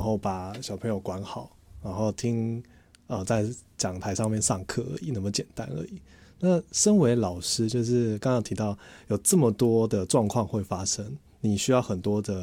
后把小朋友管好，然后听在讲台上面上课而已，那么简单而已。那身为老师，就是刚刚提到有这么多的状况会发生，你需要很多的